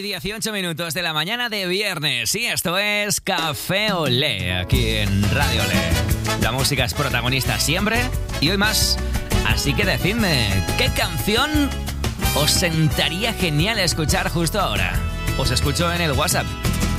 18 minutos de la mañana de viernes. Y esto es Café Olé, aquí en Radio Olé. La música es protagonista siempre y hoy más. Así que decidme, ¿qué canción os sentaría genial escuchar justo ahora? Os escucho en el WhatsApp